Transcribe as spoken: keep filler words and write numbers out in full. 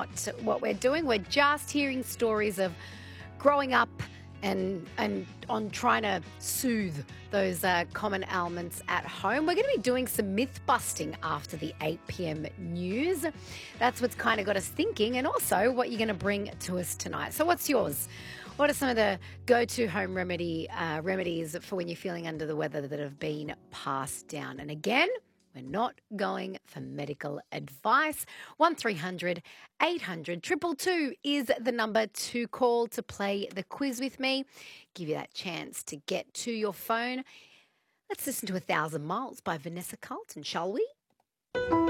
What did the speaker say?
not what we're doing. We're just hearing stories of growing up and and on trying to soothe those uh, common ailments at home. We're going to be doing some myth busting after the eight p.m. news. That's what's kind of got us thinking, and also what you're going to bring to us tonight. So what's yours? What are some of the go-to home remedy uh, remedies for when you're feeling under the weather that have been passed down? And again, we're not going for medical advice. one three hundred eight hundred two two two is the number to call to play the quiz with me. Give you that chance to get to your phone. Let's listen to A Thousand Miles by Vanessa Carlton, shall we?